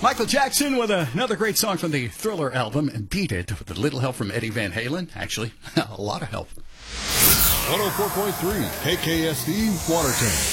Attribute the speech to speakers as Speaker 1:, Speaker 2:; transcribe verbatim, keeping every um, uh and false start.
Speaker 1: Michael Jackson with another great song from the Thriller album, and Beat It, with a little help from Eddie Van Halen. Actually, a lot of help.
Speaker 2: one oh four point three K K S D Watertown.